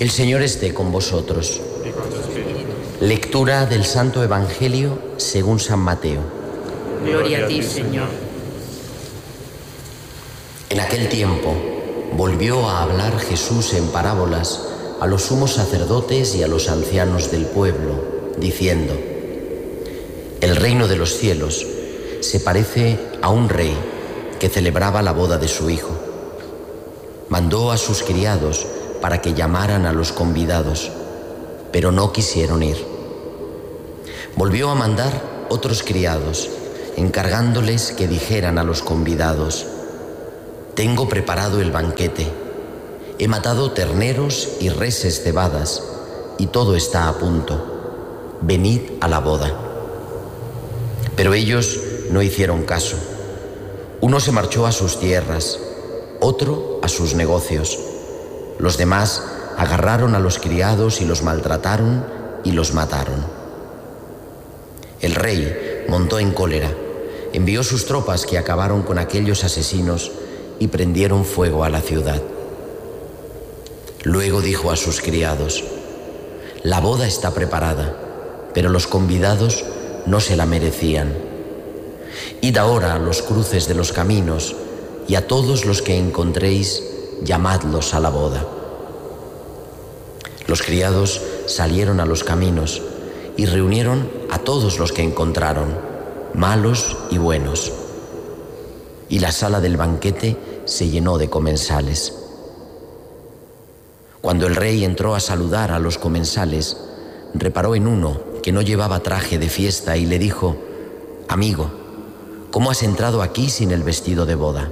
El Señor esté con vosotros. Lectura del Santo Evangelio según San Mateo. Gloria a ti, Señor. En aquel tiempo volvió a hablar Jesús en parábolas a los sumos sacerdotes y a los ancianos del pueblo, diciendo: El reino de los cielos se parece a un rey que celebraba la boda de su hijo. Mandó a sus criados para que llamaran a los convidados, pero no quisieron ir. Volvió a mandar otros criados, encargándoles que dijeran a los convidados: Tengo preparado el banquete, he matado terneros y reses cebadas, y todo está a punto. Venid a la boda. Pero ellos no hicieron caso. Uno se marchó a sus tierras, otro a sus negocios. Los demás agarraron a los criados y los maltrataron y los mataron. El rey montó en cólera, envió sus tropas que acabaron con aquellos asesinos y prendieron fuego a la ciudad. Luego dijo a sus criados: La boda está preparada, pero los convidados no se la merecían. Id ahora a los cruces de los caminos y a todos los que encontréis, llamadlos a la boda. Los criados salieron a los caminos y reunieron a todos los que encontraron, malos y buenos. Y la sala del banquete se llenó de comensales. Cuando el rey entró a saludar a los comensales, reparó en uno que no llevaba traje de fiesta y le dijo: Amigo, ¿cómo has entrado aquí sin el vestido de boda?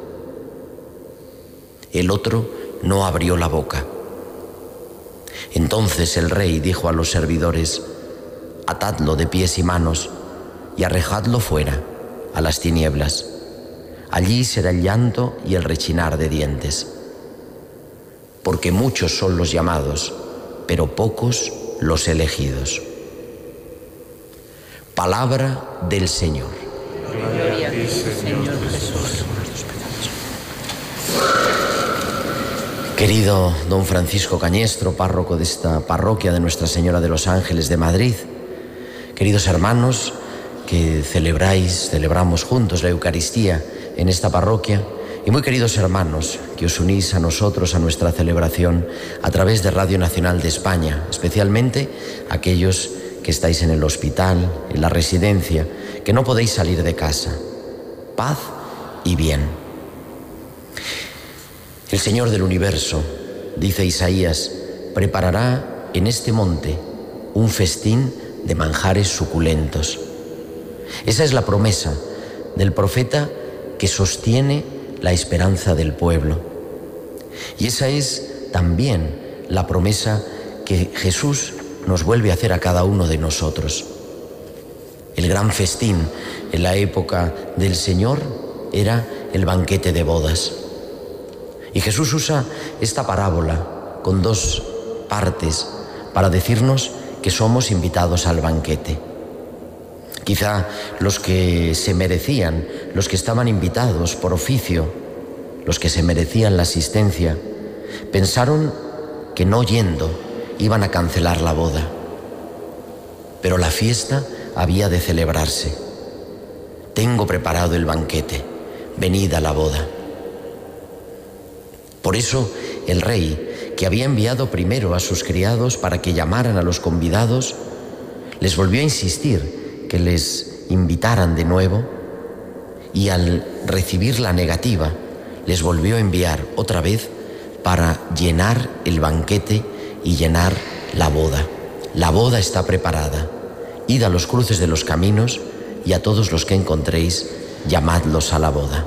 El otro no abrió la boca. Entonces el rey dijo a los servidores: Atadlo de pies y manos y arrojadlo fuera, a las tinieblas. Allí será el llanto y el rechinar de dientes. Porque muchos son los llamados, pero pocos los elegidos. Palabra del Señor. Gloria a ti, Señor Jesús. Querido don Francisco Cañestro, párroco de esta parroquia de Nuestra Señora de los Ángeles de Madrid, queridos hermanos que celebramos juntos la Eucaristía en esta parroquia, y muy queridos hermanos que os unís a nosotros, a nuestra celebración a través de Radio Nacional de España, especialmente aquellos que estáis en el hospital, en la residencia, que no podéis salir de casa. Paz y bien. El Señor del universo, dice Isaías, preparará en este monte un festín de manjares suculentos. Esa es la promesa del profeta que sostiene la esperanza del pueblo. Y esa es también la promesa que Jesús nos vuelve a hacer a cada uno de nosotros. El gran festín en la época del Señor era el banquete de bodas. Y Jesús usa esta parábola con dos partes para decirnos que somos invitados al banquete. Quizá los que se merecían, los que estaban invitados por oficio, los que se merecían la asistencia, pensaron que no yendo iban a cancelar la boda. Pero la fiesta había de celebrarse. Tengo preparado el banquete, venid a la boda. Por eso el rey, que había enviado primero a sus criados para que llamaran a los convidados, les volvió a insistir que les invitaran de nuevo, y al recibir la negativa les volvió a enviar otra vez para llenar el banquete y llenar la boda. La boda está preparada. Id a los cruces de los caminos y a todos los que encontréis, llamadlos a la boda.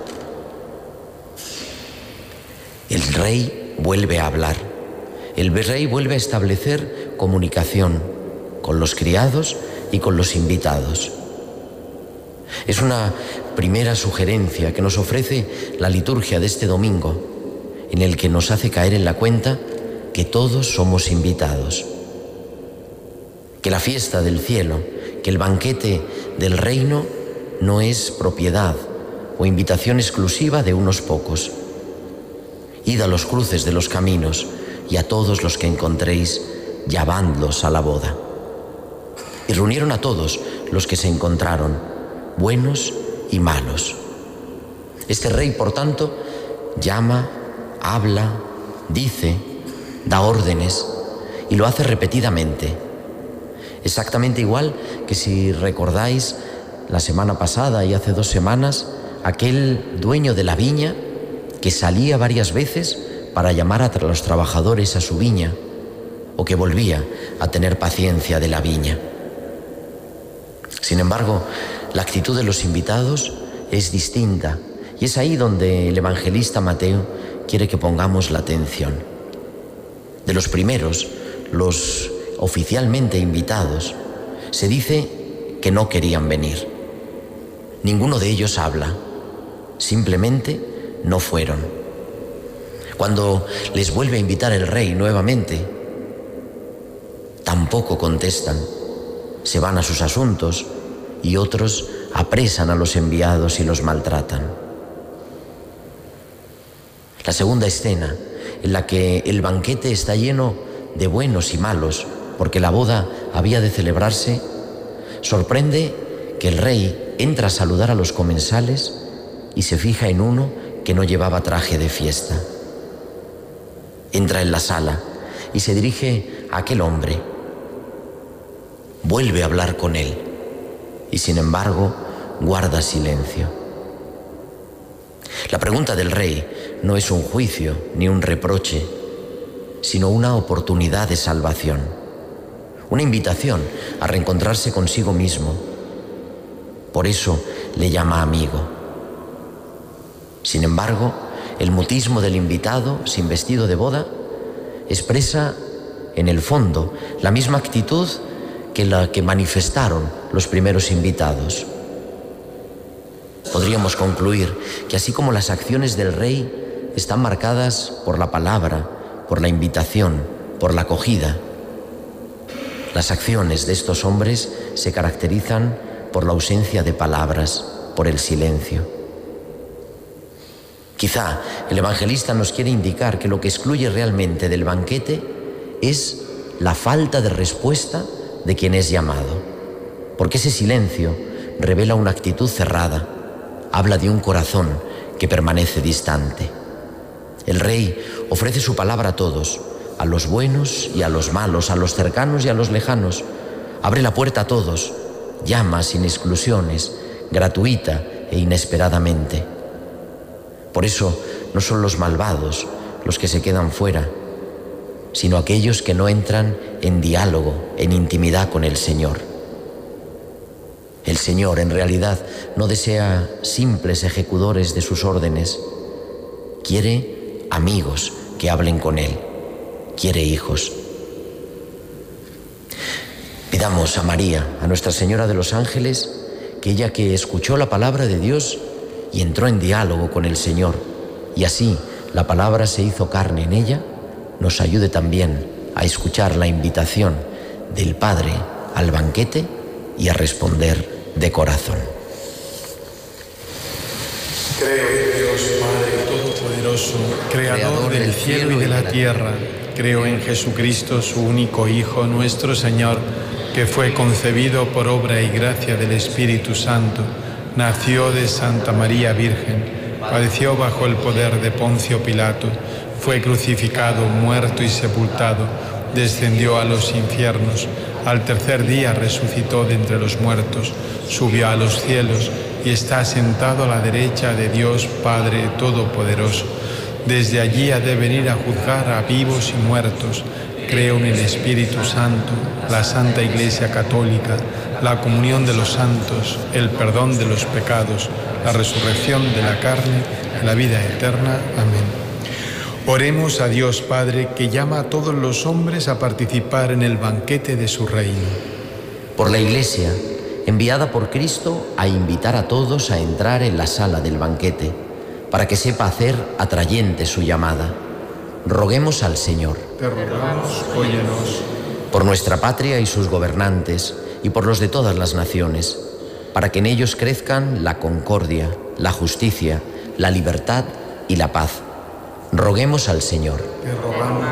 El rey vuelve a hablar. El rey vuelve a establecer comunicación con los criados y con los invitados. Es una primera sugerencia que nos ofrece la liturgia de este domingo, en el que nos hace caer en la cuenta que todos somos invitados. Que la fiesta del cielo, que el banquete del reino no es propiedad o invitación exclusiva de unos pocos. Id a los cruces de los caminos, y a todos los que encontréis, llamadlos a la boda. Y reunieron a todos los que se encontraron, buenos y malos. Este rey, por tanto, llama, habla, dice, da órdenes y lo hace repetidamente. Exactamente igual que, si recordáis, la semana pasada y hace 2 semanas, aquel dueño de la viña que salía varias veces para llamar a los trabajadores a su viña, o que volvía a tener paciencia de la viña. Sin embargo, la actitud de los invitados es distinta, y es ahí donde el evangelista Mateo quiere que pongamos la atención. De los primeros, los oficialmente invitados, se dice que no querían venir. Ninguno de ellos habla, simplemente no fueron. Cuando les vuelve a invitar el rey nuevamente, tampoco contestan, se van a sus asuntos y otros apresan a los enviados y los maltratan. La segunda escena, en la que el banquete está lleno de buenos y malos, porque la boda había de celebrarse, sorprende que el rey entra a saludar a los comensales y se fija en uno que no llevaba traje de fiesta. Entra en la sala y se dirige a aquel hombre. Vuelve a hablar con él y, sin embargo, guarda silencio. La pregunta del rey no es un juicio ni un reproche, sino una oportunidad de salvación, una invitación a reencontrarse consigo mismo. Por eso le llama amigo. Sin embargo, el mutismo del invitado sin vestido de boda expresa, en el fondo, la misma actitud que la que manifestaron los primeros invitados. Podríamos concluir que, así como las acciones del rey están marcadas por la palabra, por la invitación, por la acogida, las acciones de estos hombres se caracterizan por la ausencia de palabras, por el silencio. Quizá el evangelista nos quiere indicar que lo que excluye realmente del banquete es la falta de respuesta de quien es llamado, porque ese silencio revela una actitud cerrada, habla de un corazón que permanece distante. El rey ofrece su palabra a todos, a los buenos y a los malos, a los cercanos y a los lejanos. Abre la puerta a todos, llama sin exclusiones, gratuita e inesperadamente. Por eso no son los malvados los que se quedan fuera, sino aquellos que no entran en diálogo, en intimidad con el Señor. El Señor, en realidad, no desea simples ejecutores de sus órdenes. Quiere amigos que hablen con Él. Quiere hijos. Pidamos a María, a Nuestra Señora de los Ángeles, que ella, que escuchó la palabra de Dios y entró en diálogo con el Señor, y así la palabra se hizo carne en ella, nos ayude también a escuchar la invitación del Padre al banquete y a responder de corazón. Creo en Dios Padre Todopoderoso, Creador del cielo y de la tierra. Creo en Jesucristo, su único Hijo, nuestro Señor, que fue concebido por obra y gracia del Espíritu Santo, nació de Santa María Virgen, padeció bajo el poder de Poncio Pilato, fue crucificado, muerto y sepultado, descendió a los infiernos, al tercer día resucitó de entre los muertos, subió a los cielos y está sentado a la derecha de Dios Padre Todopoderoso. Desde allí ha de venir a juzgar a vivos y muertos. Creo en el Espíritu Santo, la Santa Iglesia Católica, la comunión de los santos, el perdón de los pecados, la resurrección de la carne y la vida eterna. Amén. Oremos a Dios Padre, que llama a todos los hombres a participar en el banquete de su reino. Por la Iglesia, enviada por Cristo a invitar a todos a entrar en la sala del banquete, para que sepa hacer atrayente su llamada. Roguemos al Señor. Te rogamos, óyenos. Por nuestra patria y sus gobernantes, y por los de todas las naciones, para que en ellos crezcan la concordia, la justicia, la libertad y la paz. Roguemos al Señor. Te rogamos,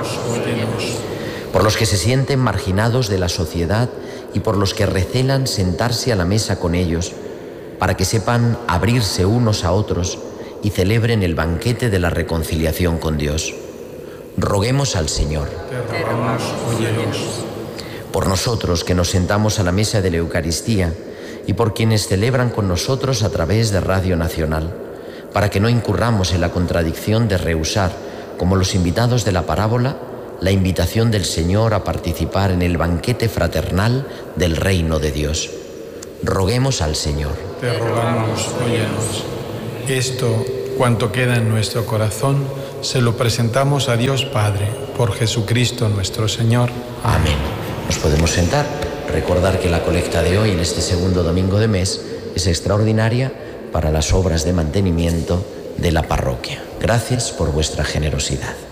Ruéganos, óyenos. Por los que se sienten marginados de la sociedad y por los que recelan sentarse a la mesa con ellos, para que sepan abrirse unos a otros y celebren el banquete de la reconciliación con Dios. Roguemos al Señor. Te rogamos, óyenos. Por nosotros que nos sentamos a la mesa de la Eucaristía y por quienes celebran con nosotros a través de Radio Nacional, para que no incurramos en la contradicción de rehusar, como los invitados de la parábola, la invitación del Señor a participar en el banquete fraternal del reino de Dios. Roguemos al Señor. Te rogamos, óyenos. Esto, cuanto queda en nuestro corazón, se lo presentamos a Dios Padre, por Jesucristo nuestro Señor. Amén. Nos podemos sentar. Recordar que la colecta de hoy, en este segundo domingo de mes, es extraordinaria para las obras de mantenimiento de la parroquia. Gracias por vuestra generosidad.